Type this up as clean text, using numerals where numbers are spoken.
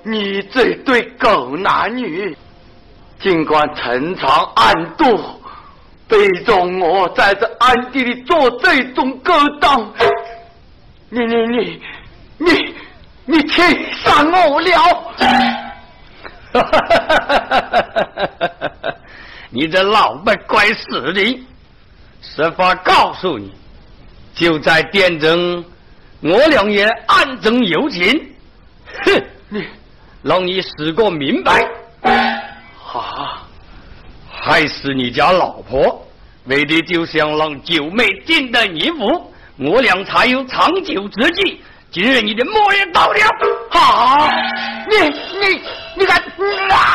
你这对狗男女，尽管陈藏暗度，背着我在这暗地里做这种勾当，你气伤我了！ 你这老不乖死的，实话告诉你，就在殿中，我俩也暗中有情。哼，让你死个明白。害死你家老婆，为的就想让九妹进得你府，我俩才有长久之计。今日你的末日到了。 你敢啊！